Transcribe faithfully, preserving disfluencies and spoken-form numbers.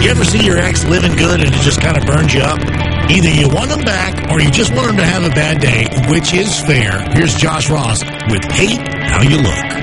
You ever see your ex living good and it just kind of burns you up? Either you want them back or you just want them to have a bad day, which is fair. Here's Josh Ross with Hate How You Look.